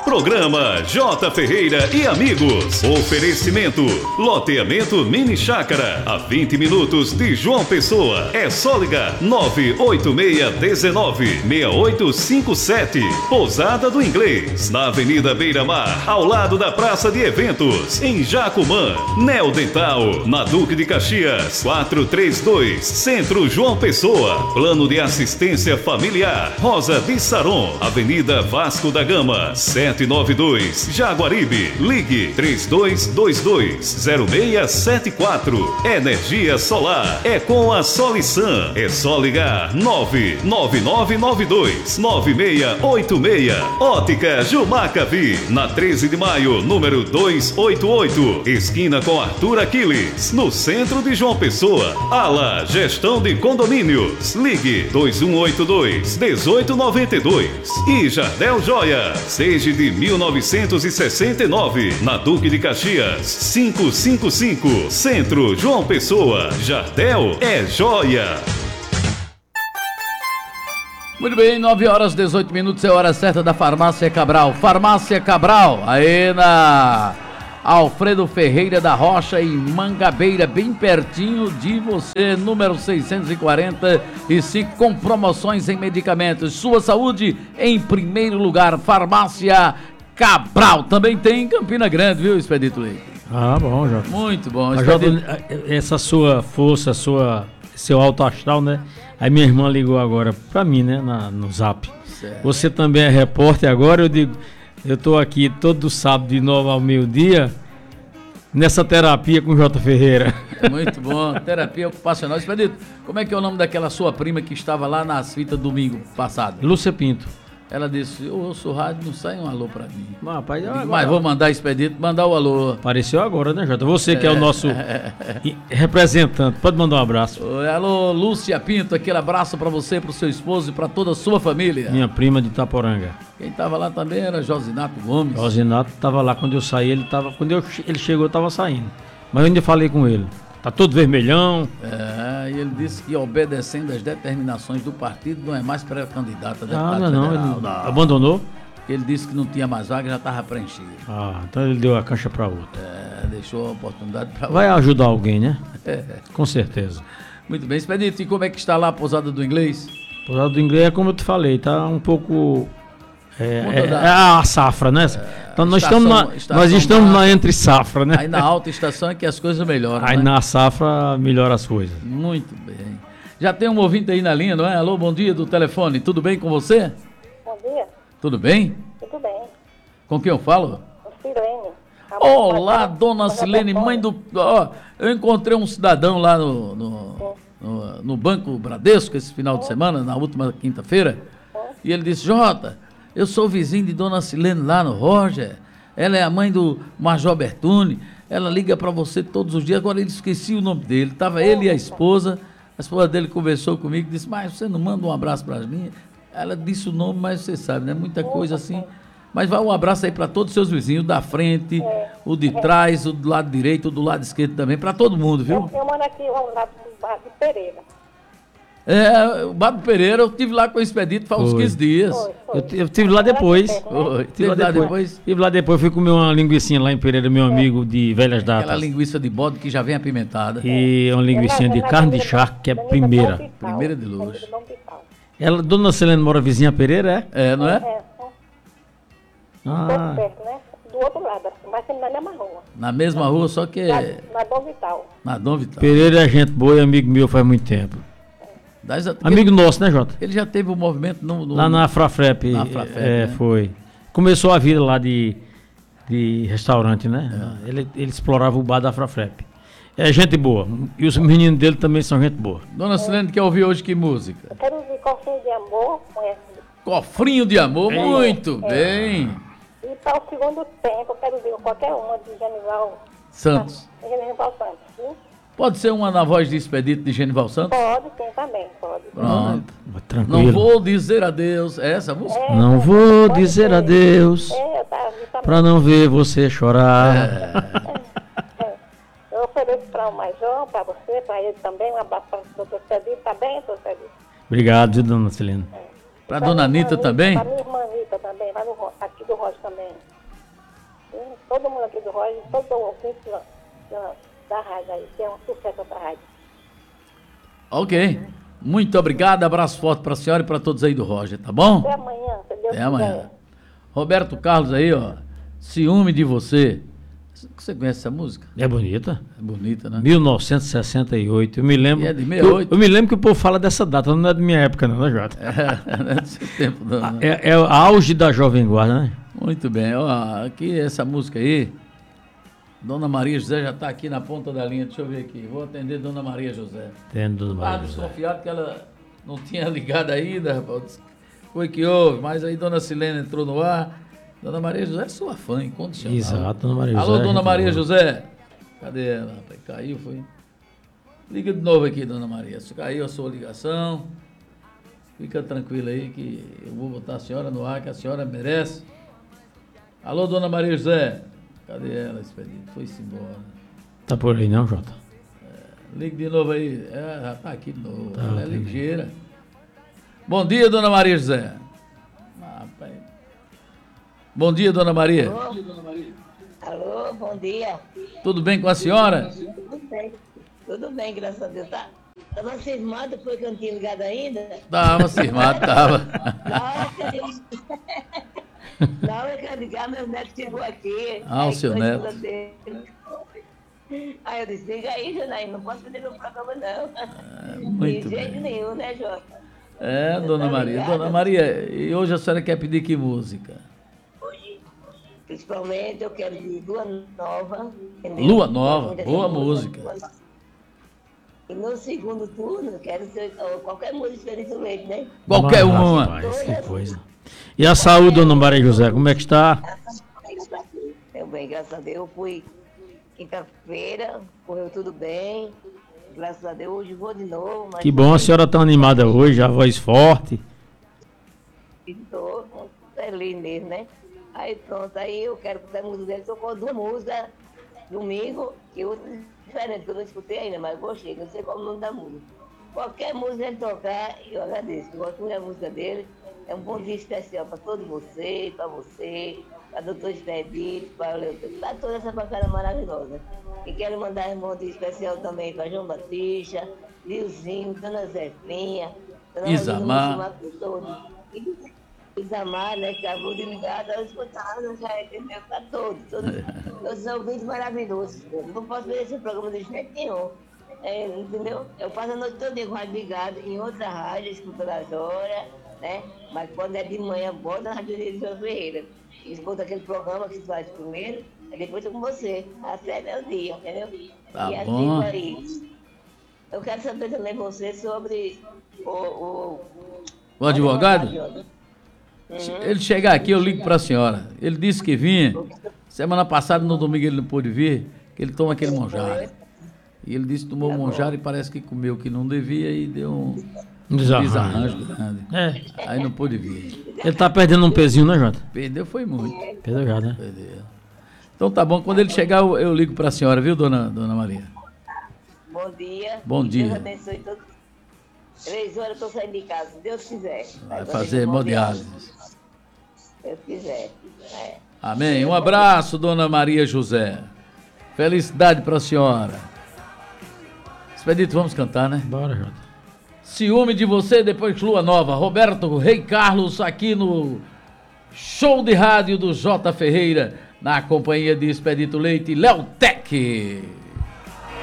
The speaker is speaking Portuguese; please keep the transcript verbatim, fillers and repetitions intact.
Programa J. Ferreira e Amigos. Oferecimento: loteamento Mini Chácara, a vinte minutos de João Pessoa. É só ligar nove oito seis um nove, seis oito cinco sete. Pousada do Inglês, na Avenida Beira-Mar, ao lado da Praça de Eventos, em Jacumã. Neo Dental, na Duque de Caxias, quatrocentos e trinta e dois, Centro João Pessoa. Plano de assistência familiar, Rosa de Saron, Avenida Vasco da Gama, setecentos e noventa e dois, Jaguaribe. Ligue três dois dois dois, zero seis sete quatro. Energia solar é com a Solisan. É só ligar nove nove nove nove dois, nove seis oito seis. Ótica Jumacavi, na treze de maio, número duzentos e oitenta e oito, esquina com Arthur Aquiles, no centro de João Pessoa. Ala Gestão de Condomínios. Ligue dois um oito dois, um oito nove dois. E Jardel Joias, desde de mil novecentos e sessenta e nove, na Duque de Caxias, quinhentos e cinquenta e cinco, Centro João Pessoa. Jardel é joia. Muito bem, nove horas e dezoito minutos é a hora certa da Farmácia Cabral. Farmácia Cabral, aí na Alfredo Ferreira da Rocha, em Mangabeira, bem pertinho de você, número seiscentos e quarenta e cinco, com promoções em medicamentos. Sua saúde em primeiro lugar. Farmácia Cabral. Também tem em Campina Grande, viu, Expedito Leite? Ah, bom, Jota. Muito bom. Expedito... Essa sua força, sua, seu alto astral, né? Aí minha irmã ligou agora pra mim, né, na, no Zap. Certo. Você também é repórter agora? Eu digo, eu tô aqui todo sábado de novo ao meio-dia, nessa terapia com o J. Ferreira. Muito bom, terapia ocupacional. Expedito, como é que é o nome daquela sua prima que estava lá nas fitas domingo passado? Lúcia Pinto. Ela disse, eu ouço o rádio, não sai um alô pra mim. Mas, rapaz, digo, mas vou mandar Expedito, mandar o alô. Apareceu agora, né, Jota? Você que é, é o nosso representante, pode mandar um abraço. Alô, Lúcia Pinto, aquele abraço pra você, pro seu esposo e pra toda a sua família. Minha prima de Itaporanga. Quem tava lá também era Josinato Gomes. Josinato tava lá quando eu saí, ele tava, quando eu, ele chegou eu tava saindo. Mas eu ainda falei com ele. Tá todo vermelhão. É, e ele disse que obedecendo às determinações do partido não é mais pré-candidato a deputado ah, não, federal. Não, ele não. Abandonou? Ele disse que não tinha mais vaga e já estava preenchido. Ah, então ele deu a cancha para outra. É, deixou a oportunidade para outra. Vai ajudar alguém, né? É. Com certeza. Muito bem, Expedito, e como é que está lá a pousada do Inglês? A pousada do Inglês é como eu te falei, tá um pouco... É, é, é a safra, né? É, então nós estação, estamos na, nós estamos na, na entre safra, né? Aí na alta estação é que as coisas melhoram. Aí né? na safra melhora as coisas. Muito bem. Já tem um ouvinte aí na linha, não é? Alô, bom dia do telefone. Tudo bem com você? Bom dia. Tudo bem? Tudo bem. Com quem eu falo? Silene. Olá, dona Silene, mãe do... Ó, eu encontrei um cidadão lá no, no, no, no Banco Bradesco esse final de semana, na última quinta-feira, e ele disse, Jota, eu sou vizinho de dona Silene lá no Roger, ela é a mãe do Major Bertuni, ela liga para você todos os dias, agora ele esqueci o nome dele, estava ele e a esposa, a esposa dele conversou comigo, disse, mas você não manda um abraço para mim? Ela disse o nome, mas você sabe, né, muita coisa assim, mas vai um abraço aí para todos os seus vizinhos, da frente, o de trás, o do lado direito, o do lado esquerdo também, para todo mundo, viu? Eu, eu moro aqui ao lado do Bar de Pereira. É, o Bar do Pereira, eu estive lá com o Expedito faz uns quinze dias. Foi, foi. Eu, eu estive lá depois. Foi. Estive lá depois. depois. Estive lá depois, fui comer uma linguicinha lá em Pereira, meu amigo de velhas datas. Aquela linguiça de bode que já vem apimentada. E uma linguicinha de carne de charque, que é primeira. Primeira de luxo. Ela, dona Selene mora vizinha a Pereira, é? É, não é? É, ah. perto, né? Do outro lado, mas sempre na mesma rua. Na mesma rua, só que... Na, na Dom Vital. Na Dom Vital. Pereira é gente boa e amigo meu faz muito tempo. Das, amigo ele, nosso, né, Jota? Ele já teve um movimento no... no lá na Frafrep. Na Frafrep, é, né? Foi. Começou a vida lá de, de restaurante, né? É. Ele, ele explorava o bar da Frafrep. É gente boa. E os meninos dele também são gente boa. Dona Silene, quer ouvir hoje que música? Eu quero ouvir Cofrinho de Amor. Conhece? Cofrinho de Amor, é. Muito é. bem. E para o segundo tempo, eu quero ouvir qualquer uma de Genival Santos. Ah, Genival Santos, viu? Pode ser uma na voz de Expedito de Genival Santos? Pode, sim, também, pode. Pronto. Tranquilo. Não vou dizer adeus. É essa a música? É, não vou dizer ser. adeus. É, tá, tá pra não ver você chorar. É. É. Eu ofereço para o Major, para você, para ele também. Um abraço para o doutor Cedito. Tá bem, doutor Cedito? Obrigado, dona Celina. É. Para a dona Anitta também? Para a minha irmã Anitta também. também, vai no, Ro- aqui do Roger também. Sim, todo mundo aqui do Roger, todo ouvinte da, da, da rádio aí, que é um sucesso essa rádio. Ok. Muito obrigado, abraço forte para a senhora e para todos aí do Roger, tá bom? Até amanhã, se Deus Até amanhã. quiser. Roberto Carlos aí, ó. Ciúme de você. Você conhece essa música? É bonita. É bonita, né? mil novecentos e sessenta e oito. Eu me lembro. E é de que sessenta e oito? Eu, eu me lembro que o povo fala dessa data, não é da minha época, não, né, Jota? É, não é do seu tempo, não. né? É, é o auge da Jovem Guarda, né? Muito bem. Ó, aqui, essa música aí. Dona Maria José já está aqui na ponta da linha. Deixa eu ver aqui. Vou atender Dona Maria José. Tendo do Estava Maria José. desconfiado que ela não tinha ligado ainda, rapaz. Foi que houve, mas aí Dona Silene entrou no ar. Dona Maria José é sua fã, incondicional. Exato, Dona Maria José. Alô, Dona gente Maria boa. José. Cadê ela? Rapaz, caiu, foi? Liga de novo aqui, Dona Maria. Se caiu a sua ligação, fica tranquila aí que eu vou botar a senhora no ar, que a senhora merece. Alô, Dona Maria José. Cadê ela, Expedito? Foi-se embora. Tá por aí não, Jota? Liga de novo aí. É, já tá aqui de novo. Tá, ela é entendi. ligeira. Bom dia, Dona Maria José. Ah, rapaz. Bom dia, Dona Maria. Alô, bom dia. Tudo bem com a senhora? Tudo bem. Tudo bem, graças a Deus. Tá? Tava cismado, foi que eu não tinha ligado ainda? Tava cismado, tava. Não, eu quero... não, eu quero ligar, meu neto chegou aqui. Ah, o Aí, seu tô neto. escutando ele. Aí eu disse, liga aí, Janaína, não posso perder meu programa, não. muito De jeito bem. nenhum, né, Jota? É, Dona Maria. Dona Maria, e hoje a senhora quer pedir que música? Hoje, principalmente, eu quero de Lua Nova. entendeu? Lua Nova, Muita boa gente- música. E no segundo turno, eu quero ser, ou qualquer música diferente do leite, né? Qualquer Mas, uma. rapaz, que coisa. E a saúde, Dona Maria José, como é que está? Eu bem, graças a Deus, eu fui quinta-feira, correu tudo bem. Graças a Deus, hoje vou de novo. Mas Que bom, a senhora tá animada hoje, a voz forte. Estou feliz mesmo, né? Aí pronto, aí eu quero que a música dele tocou duas músicas domingo e outra diferente, que eu não escutei ainda, mas gostei, que eu sei qual é o nome da música. Qualquer música ele tocar, eu agradeço. Eu gosto muito da música dele. É um bom dia especial para todos vocês, para você, para o doutor Expedito, para para toda essa bacana maravilhosa. E quero mandar um bom dia especial também para João Batista, Lilzinho, Dona Zefinha, Dona Isamar. Rosinha, todos. Isamar, né, que acabou de ligar, eu escutando, já entendeu? Para todos, todos. Todos são ouvintes maravilhosos. Eu não posso ver esse programa de jeito nenhum. É, entendeu? Eu passo a noite toda com a rádio ligada em outra rádio, escutando as horas, né? Mas quando é de manhã, bota na Rádio de João Ferreira. Escuta aquele programa que se faz primeiro, e depois eu com você. Até meu dia, entendeu? Tá e bom. assim foi. Eu quero saber também você sobre o. O, O advogado? Uhum. Ele chegar aqui, eu ligo para a senhora. Ele disse que vinha. Semana passada, no domingo, ele não pôde vir, que ele toma aquele monjaro. E ele disse que tomou o monjaro e parece que comeu o que não devia e deu um Um desarranjo. desarranjo grande. É, Aí não pôde vir. ele tá perdendo um pezinho, né, Jota? Perdeu foi muito. Perdeu já, né? Perdeu. Então tá bom, quando ele chegar, eu, eu ligo para a senhora, viu, dona, dona Maria? Bom dia. Bom Que dia. Deus abençoe todos. Três horas eu estou saindo de casa, se Deus quiser. Vai Agora fazer eu vou hemodiálise. Se Deus quiser. É. Amém. Um abraço, dona Maria José. Felicidade para a senhora. Expedito, vamos cantar, né? Bora, Jota. Ciúme de você, depois Lua Nova. Roberto Rei Carlos aqui no show de rádio do J. Ferreira, na companhia de Expedito Leite e Léo Tec.